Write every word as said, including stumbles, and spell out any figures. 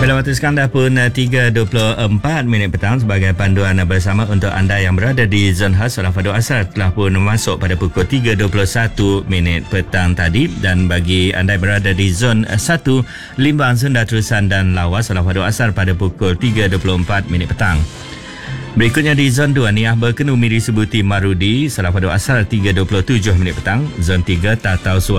Bila waktu sekarang dah pun tiga dua puluh empat minit petang. Sebagai panduan bersama untuk anda yang berada di zon khas solat fardu asar telah pun masuk pada pukul tiga dua puluh satu minit petang tadi. Dan bagi anda yang berada di zon satu, Limbang, Sunda, Terusan dan Lawas, solat fardu asar pada pukul tiga dua puluh empat minit petang. Berikutnya di zon dua, Niah Berkenumi disebuti Marudi, solat fardu asar tiga dua puluh tujuh minit petang. Zon tiga, Tatau Suara